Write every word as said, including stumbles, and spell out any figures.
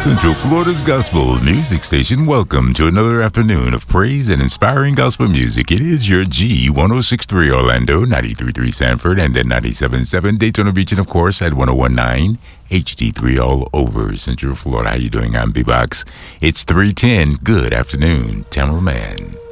Central Florida's gospel music station. Welcome to another afternoon of praise and inspiring gospel music. It is your G one oh six point three Orlando, ninety-three point three Sanford, and then ninety-seven point seven Daytona Beach, and of course at one oh one point nine H D three all over Central Florida. How you doing? I'm B-Box. It's three ten. Good afternoon, Tamara Man.